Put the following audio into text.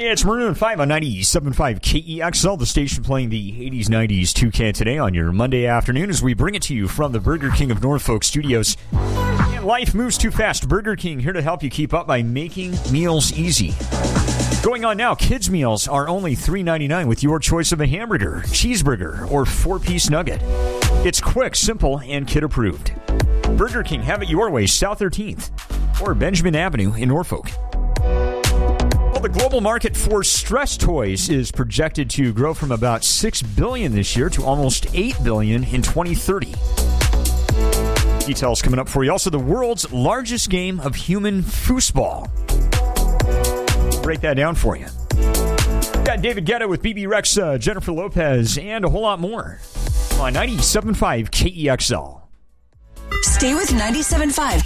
It's Maroon 5 on 97.5 KEXL, the station playing the 80s, 90s Toucan today on your Monday afternoon as we bring it to you from the Burger King of Norfolk studios. And life moves too fast. Burger King here to help you keep up by making meals easy. Going on now, kids' meals are only $3.99 with your choice of a hamburger, cheeseburger, or 4-piece nugget. It's quick, simple, and kid-approved. Burger King, have it your way, South 13th or Benjamin Avenue in Norfolk. Well, the global market for stress toys is projected to grow from about $6 billion this year to almost $8 billion in 2030. Details coming up for you. Also, the world's largest game of human foosball. Break that down for you. Got David Guetta with BB Rex, Jennifer Lopez, and a whole lot more on 97.5 KEXL. Stay with 97.5